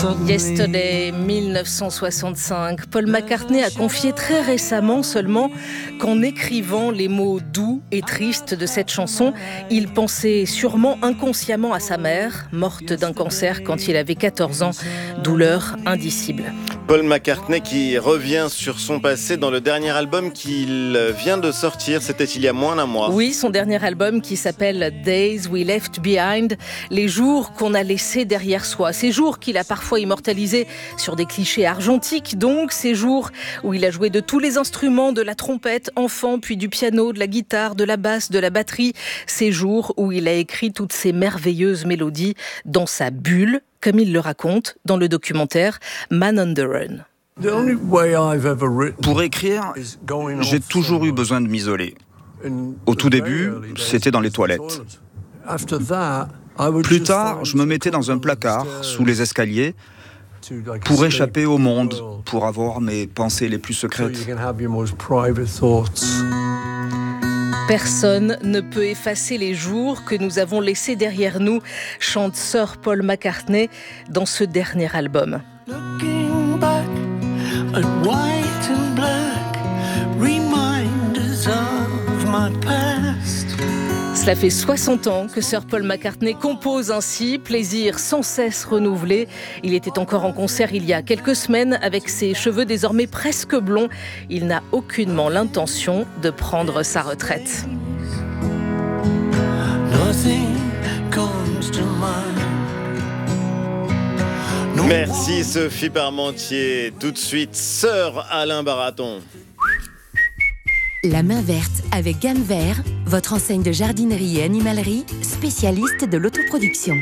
Yesterday, 1965. Paul McCartney a confié très récemment seulement qu'en écrivant les mots doux et tristes de cette chanson, il pensait sûrement inconsciemment à sa mère, morte d'un cancer quand il avait 14 ans. Douleur indicible. Paul McCartney qui revient sur son passé dans le dernier album qu'il vient de sortir, c'était il y a moins d'un mois. Oui, son dernier album qui s'appelle Days We Left Behind, les jours qu'on a laissés derrière soi. Ces jours qu'il a parfois immortalisés sur des clichés argentiques, donc ces jours où il a joué de tous les instruments, de la trompette, enfant, puis du piano, de la guitare, de la basse, de la batterie. Ces jours où il a écrit toutes ces merveilleuses mélodies dans sa bulle, comme il le raconte dans le documentaire Man on the Run. Pour écrire, j'ai toujours eu besoin de m'isoler. Au tout début, c'était dans les toilettes. Plus tard, je me mettais dans un placard, sous les escaliers, pour échapper au monde, pour avoir mes pensées les plus secrètes. Personne ne peut effacer les jours que nous avons laissés derrière nous, chante Sir Paul McCartney dans ce dernier album. Looking back at white and black, reminders of my past. Cela fait 60 ans que Sir Paul McCartney compose ainsi, plaisir sans cesse renouvelé. Il était encore en concert il y a quelques semaines avec ses cheveux désormais presque blonds. Il n'a aucunement l'intention de prendre sa retraite. Merci Sophie Parmentier. Tout de suite, Sir Alain Baraton. La main verte avec Gamme Vert, votre enseigne de jardinerie et animalerie, spécialiste de l'autoproduction.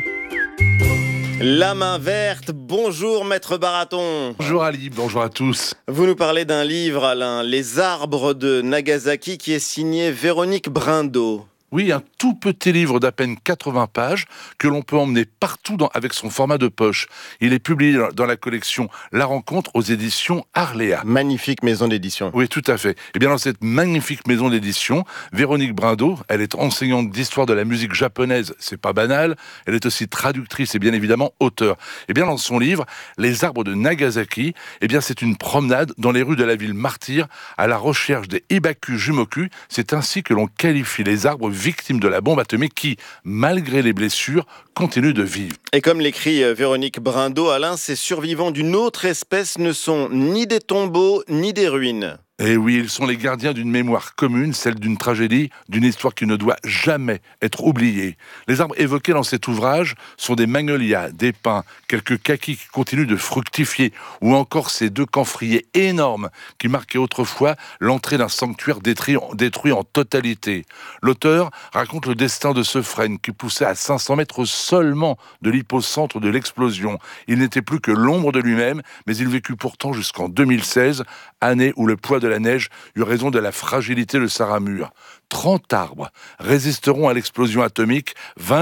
La main verte, bonjour Maître Baraton. Bonjour Ali, bonjour à tous. Vous nous parlez d'un livre, Alain, Les arbres de Nagasaki, qui est signé Véronique Brindeau. Oui, un tout petit livre d'à peine 80 pages que l'on peut emmener partout avec son format de poche. Il est publié dans la collection La Rencontre aux éditions Arléa. Magnifique maison d'édition. Oui, tout à fait. Et bien dans cette magnifique maison d'édition, Véronique Brindeau, elle est enseignante d'histoire de la musique japonaise, c'est pas banal. Elle est aussi traductrice et bien évidemment auteure. Et bien dans son livre, Les arbres de Nagasaki, eh bien c'est une promenade dans les rues de la ville martyre à la recherche des Ibaku Jumoku. C'est ainsi que l'on qualifie les arbres victimes de la bombe atomique qui, malgré les blessures, continuent de vivre. Et comme l'écrit Véronique Brindeau, Alain, ces survivants d'une autre espèce ne sont ni des tombeaux, ni des ruines. Et oui, ils sont les gardiens d'une mémoire commune, celle d'une tragédie, d'une histoire qui ne doit jamais être oubliée. Les arbres évoqués dans cet ouvrage sont des magnolias, des pins, quelques kakis qui continuent de fructifier, ou encore ces deux camphriers énormes qui marquaient autrefois l'entrée d'un sanctuaire détruit en totalité. L'auteur raconte le destin de ce frêne qui poussait à 500 mètres seulement de l'hypocentre de l'explosion. Il n'était plus que l'ombre de lui-même, mais il vécut pourtant jusqu'en 2016, année où le poids de la neige eut raison de la fragilité de sa ramure. 30 arbres résisteront à l'explosion atomique,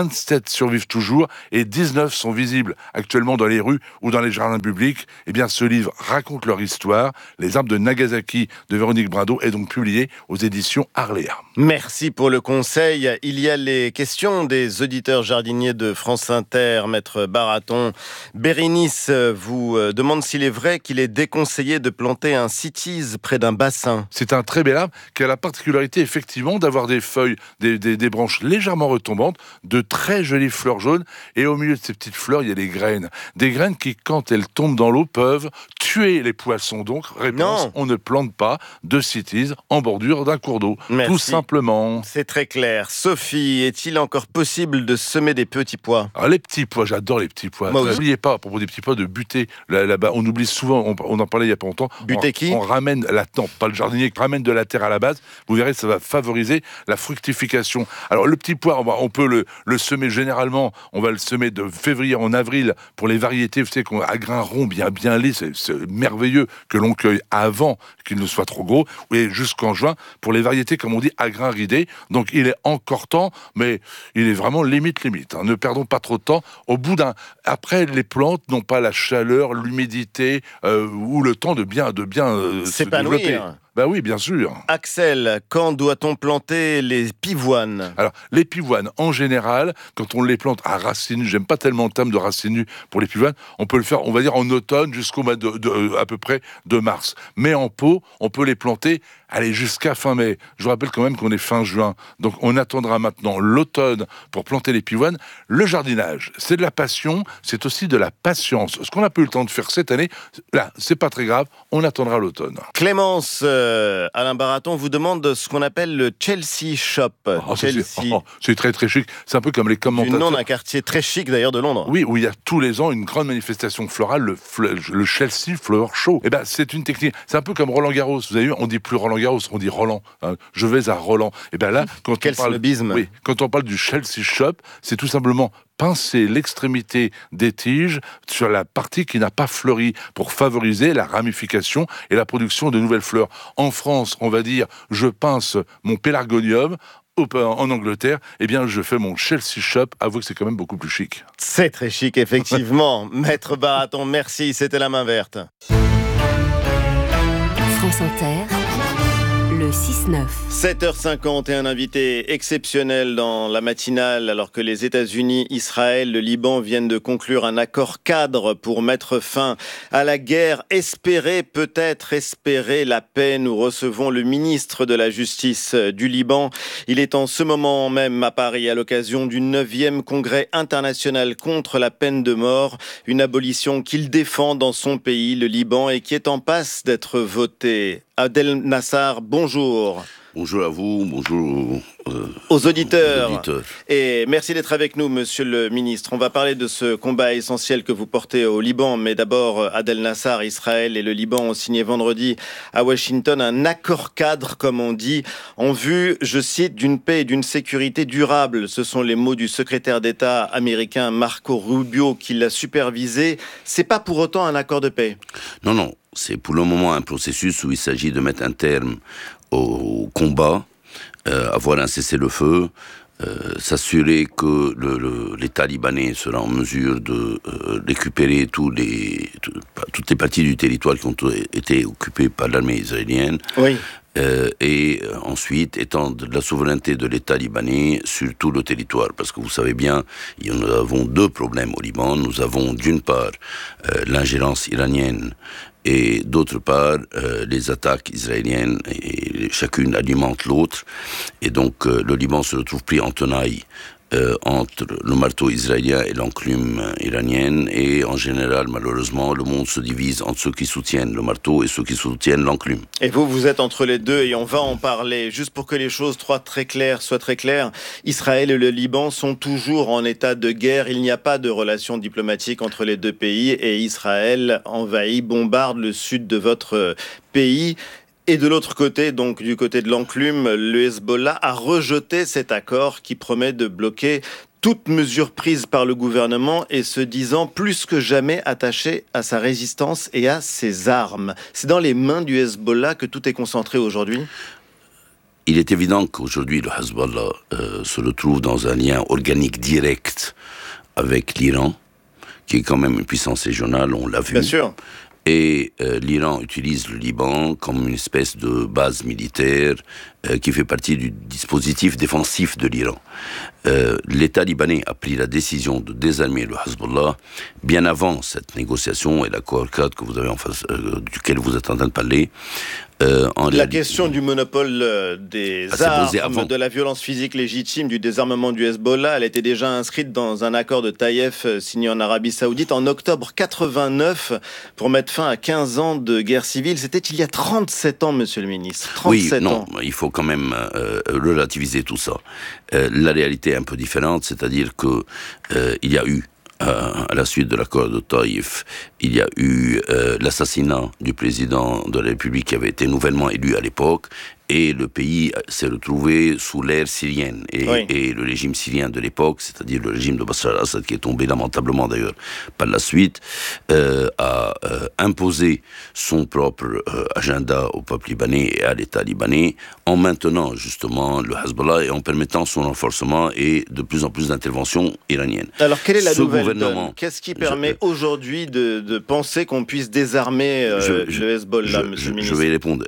27 survivent toujours et 19 sont visibles actuellement dans les rues ou dans les jardins publics. Eh bien, ce livre raconte leur histoire. Les arbres de Nagasaki de Véronique Brindeau est donc publié aux éditions Arléa. Merci pour le conseil. Il y a les questions des auditeurs jardiniers de France Inter, Maître Baraton. Bérénice vous demande s'il est vrai qu'il est déconseillé de planter un cytise près d'un bassin. C'est un très bel arbre qui a la particularité effectivement d'avoir des feuilles, des branches légèrement retombantes, de très jolies fleurs jaunes, et au milieu de ces petites fleurs, il y a des graines. Des graines qui, quand elles tombent dans l'eau, peuvent tuer les poissons. Donc, réponse, on ne plante pas de cytise en bordure d'un cours d'eau. Merci. Tout simplement. C'est très clair. Sophie, est-il encore possible de semer des petits pois ? Alors, les petits pois, j'adore les petits pois. N'oubliez pas, à propos des petits pois, de buter là-bas. On oublie souvent, on en parlait il n'y a pas longtemps. Buter qui ? On ramène pas le jardinier, qui ramène de la terre à la base. Vous verrez, ça va favoriser la fructification. Alors le petit pois, on peut le semer généralement, on va le semer de février en avril pour les variétés, vous savez, à grains ronds, bien lisse, c'est merveilleux que l'on cueille avant qu'il ne soit trop gros, et jusqu'en juin pour les variétés, comme on dit, à grains ridés. Donc il est encore temps, mais il est vraiment limite. Hein. Ne perdons pas trop de temps. Après, les plantes n'ont pas la chaleur, l'humidité ou le temps de bien s'épanouir. Ben oui, bien sûr. Axel, quand doit-on planter les pivoines ? Alors, les pivoines, en général, quand on les plante à racines nues, j'aime pas tellement le terme de racines nues pour les pivoines, on peut le faire, on va dire, en automne jusqu'au mois à peu près de mars. Mais en pot, on peut les planter, jusqu'à fin mai. Je vous rappelle quand même qu'on est fin juin. Donc, on attendra maintenant l'automne pour planter les pivoines. Le jardinage, c'est de la passion, c'est aussi de la patience. Ce qu'on n'a pas eu le temps de faire cette année, là, c'est pas très grave, on attendra l'automne. Clémence, Alain Baraton vous demande ce qu'on appelle le Chelsea Shop. C'est très très chic. C'est un peu comme les commentateurs. Du nom d'un quartier très chic d'ailleurs de Londres. Oui, où il y a tous les ans une grande manifestation florale, le Chelsea Flower Show. Eh ben, c'est une technique. C'est un peu comme Roland Garros. Vous avez vu, on dit plus Roland Garros, on dit Roland. Je vais à Roland. Et ben là, quand on parle du Chelsea Shop, c'est tout simplement pincer l'extrémité des tiges sur la partie qui n'a pas fleuri pour favoriser la ramification et la production de nouvelles fleurs. En France, on va dire, je pince mon pélargonium. En Angleterre, je fais mon Chelsea Shop. Avouez que c'est quand même beaucoup plus chic. C'est très chic, effectivement. Maître Baraton, merci. C'était La Main Verte. France Inter, le 6-9. 7h50 et un invité exceptionnel dans la matinale alors que les États-Unis, Israël, le Liban viennent de conclure un accord cadre pour mettre fin à la guerre. Espérer la paix. Nous recevons le ministre de la Justice du Liban. Il est en ce moment même à Paris à l'occasion du 9e congrès international contre la peine de mort. Une abolition qu'il défend dans son pays, le Liban, et qui est en passe d'être votée. Adel Nassar, bonjour. Bonjour à vous, bonjour aux auditeurs. Et merci d'être avec nous, monsieur le ministre. On va parler de ce combat essentiel que vous portez au Liban. Mais d'abord, Adel Nassar, Israël et le Liban ont signé vendredi à Washington un accord cadre, comme on dit, en vue, je cite, d'une paix et d'une sécurité durable. Ce sont les mots du secrétaire d'État américain Marco Rubio qui l'a supervisé. C'est pas pour autant un accord de paix. Non. C'est pour le moment un processus où il s'agit de mettre un terme au combat, avoir un cessez-le-feu, s'assurer que l'État libanais sera en mesure de récupérer toutes les parties du territoire qui ont été occupées par l'armée israélienne. Oui. Et ensuite étendre la souveraineté de l'État libanais sur tout le territoire. Parce que vous savez bien, nous avons deux problèmes au Liban. Nous avons d'une part l'ingérence iranienne et d'autre part les attaques israéliennes, et chacune alimente l'autre. Et donc le Liban se retrouve pris en tenaille entre le marteau israélien et l'enclume iranienne, et en général, malheureusement, le monde se divise entre ceux qui soutiennent le marteau et ceux qui soutiennent l'enclume. Et vous êtes entre les deux, et on va en parler. Juste pour que les choses soient très claires, Israël et le Liban sont toujours en état de guerre. Il n'y a pas de relations diplomatiques entre les deux pays, et Israël envahit, bombarde le sud de votre pays. Et de l'autre côté, donc du côté de l'enclume, le Hezbollah a rejeté cet accord qui promet de bloquer toute mesure prise par le gouvernement et se disant plus que jamais attaché à sa résistance et à ses armes. C'est dans les mains du Hezbollah que tout est concentré aujourd'hui ? Il est évident qu'aujourd'hui, le Hezbollah se retrouve dans un lien organique direct avec l'Iran, qui est quand même une puissance régionale, on l'a vu. Bien sûr. Et l'Iran utilise le Liban comme une espèce de base militaire qui fait partie du dispositif défensif de l'Iran. L'État libanais a pris la décision de désarmer le Hezbollah bien avant cette négociation et l'accord cadre que vous avez en face, duquel vous êtes en train de parler. La question du monopole des armes, de la violence physique légitime, du désarmement du Hezbollah, elle était déjà inscrite dans un accord de Taïef signé en Arabie Saoudite en octobre 89 pour mettre fin à 15 ans de guerre civile. C'était il y a 37 ans, monsieur le ministre. 37 ans. Il faut quand même relativiser tout ça. La réalité est un peu différente, c'est-à-dire que il y a eu à la suite de l'accord de Taïf, il y a eu l'assassinat du président de la République qui avait été nouvellement élu à l'époque, et le pays s'est retrouvé sous l'ère syrienne. Et le régime syrien de l'époque, c'est-à-dire le régime de Bachar al-Assad, qui est tombé lamentablement d'ailleurs par la suite, a imposé son propre agenda au peuple libanais et à l'État libanais, en maintenant justement le Hezbollah et en permettant son renforcement et de plus en plus d'interventions iraniennes. Alors quelle est la nouvelle donne ? Qu'est-ce qui permet aujourd'hui de penser qu'on puisse désarmer le Hezbollah, monsieur le ministre ? Je vais répondre.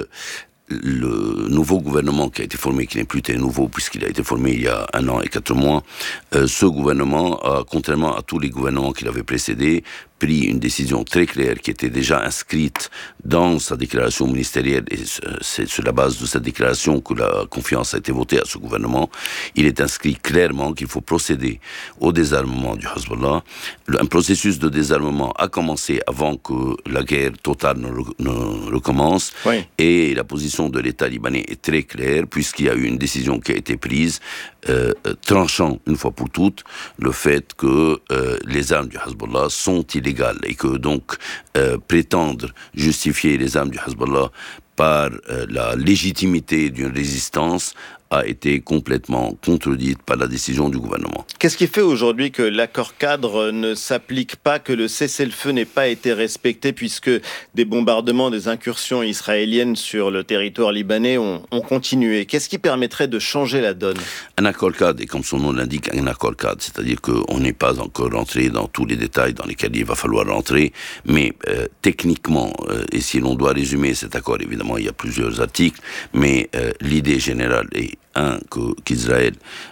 Le nouveau gouvernement qui a été formé, qui n'est plus très nouveau puisqu'il a été formé il y a 1 an et 4 mois, ce gouvernement a, contrairement à tous les gouvernements qui l'avaient précédé, pris une décision très claire qui était déjà inscrite dans sa déclaration ministérielle, et c'est sur la base de cette déclaration que la confiance a été votée à ce gouvernement. Il est inscrit clairement qu'il faut procéder au désarmement du Hezbollah. Un processus de désarmement a commencé avant que la guerre totale ne recommence, et la position de l'État libanais est très claire puisqu'il y a eu une décision qui a été prise tranchant une fois pour toutes le fait que les armes du Hezbollah sont illégales et que donc prétendre justifier les armes du Hezbollah par la légitimité d'une résistance a été complètement contredite par la décision du gouvernement. Qu'est-ce qui fait aujourd'hui que l'accord cadre ne s'applique pas, que le cessez-le-feu n'ait pas été respecté, puisque des bombardements, des incursions israéliennes sur le territoire libanais ont continué ? Qu'est-ce qui permettrait de changer la donne ? Un accord cadre, et comme son nom l'indique, un accord cadre, c'est-à-dire qu'on n'est pas encore rentré dans tous les détails dans lesquels il va falloir rentrer, mais techniquement, et si l'on doit résumer cet accord, évidemment il y a plusieurs articles, mais l'idée générale est qu'Israël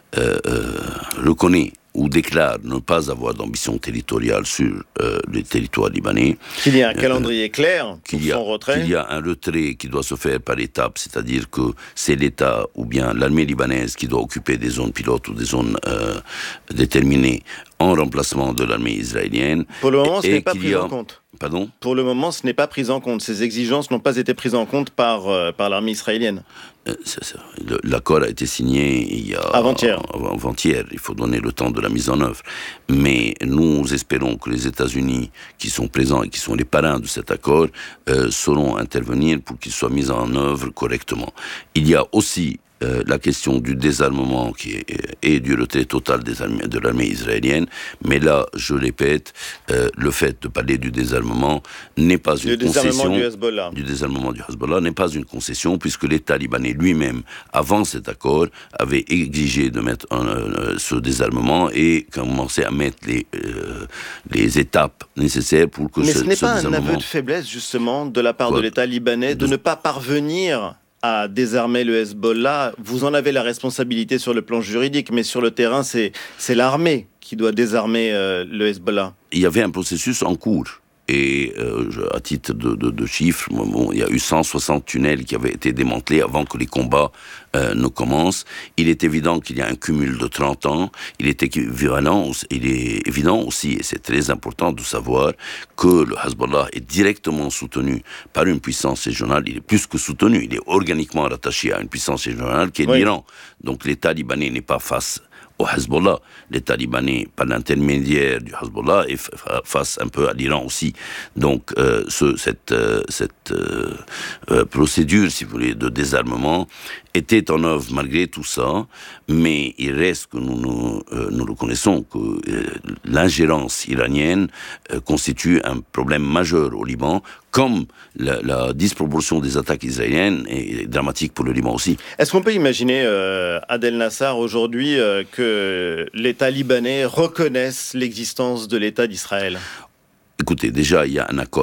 reconnaît ou déclare ne pas avoir d'ambition territoriale sur le territoire libanais. Qu'il y a un calendrier clair pour son retrait. Qu'il y a un retrait qui doit se faire par étapes, c'est-à-dire que c'est l'État ou bien l'armée libanaise qui doit occuper des zones pilotes ou des zones déterminées en remplacement de l'armée israélienne. Pour le moment, ce n'est pas pris en compte. Pardon ? Pour le moment, ce n'est pas pris en compte. Ces exigences n'ont pas été prises en compte par l'armée israélienne. L'accord a été signé il y a avant-hier. Il faut donner le temps de la mise en œuvre. Mais nous espérons que les États-Unis, qui sont présents et qui sont les parrains de cet accord, sauront intervenir pour qu'il soit mis en œuvre correctement. Il y a aussi la question du désarmement et du retrait total de l'armée israélienne, mais là, je répète, le fait de parler du désarmement n'est pas une concession. Du désarmement du Hezbollah n'est pas une concession, puisque l'État libanais lui-même, avant cet accord, avait exigé de mettre ce désarmement et commencer à mettre les étapes nécessaires pour que ce désarmement... Mais ce n'est pas un aveu de faiblesse, justement, de la part de l'État libanais de ne pas parvenir à désarmer le Hezbollah. Vous en avez la responsabilité sur le plan juridique, mais sur le terrain, c'est l'armée qui doit désarmer le Hezbollah. Il y avait un processus en cours. Et à titre de chiffres, il y a eu 160 tunnels qui avaient été démantelés avant que les combats ne commencent. Il est évident qu'il y a un cumul de 30 ans. Il est évident aussi, et c'est très important de savoir, que le Hezbollah est directement soutenu par une puissance régionale. Il est plus que soutenu, il est organiquement rattaché à une puissance régionale qui est l'Iran. Donc l'État libanais n'est pas face au Hezbollah. L'État libanais, par l'intermédiaire du Hezbollah, est face un peu à l'Iran aussi. Donc, cette procédure, si vous voulez, de désarmement était en œuvre malgré tout ça, mais il reste que nous reconnaissons que l'ingérence iranienne constitue un problème majeur au Liban, comme la disproportion des attaques israéliennes est dramatique pour le Liban aussi. Est-ce qu'on peut imaginer, Adel Nassar, aujourd'hui, que l'État libanais reconnaisse l'existence de l'État d'Israël ? Écoutez, déjà, il y a un accord